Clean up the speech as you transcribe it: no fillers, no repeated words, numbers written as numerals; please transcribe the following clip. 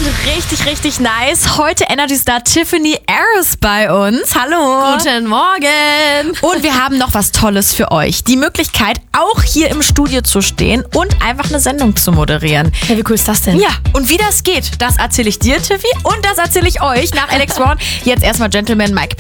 und richtig nice. Heute Energy Star Tiffany Harris bei uns. Hallo. Guten Morgen. Und wir haben noch was Tolles für euch. Die Möglichkeit, auch hier im Studio zu stehen und einfach eine Sendung zu moderieren. Hey, wie cool ist das denn? Ja, und wie das geht, das erzähle ich dir, Tiffy, und das erzähle ich euch nach Alex Brown. Jetzt erstmal Gentleman, Mike